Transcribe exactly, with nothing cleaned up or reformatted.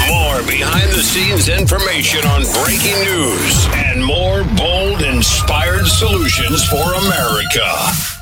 More behind the scenes information on breaking news and more bold, inspired solutions for America.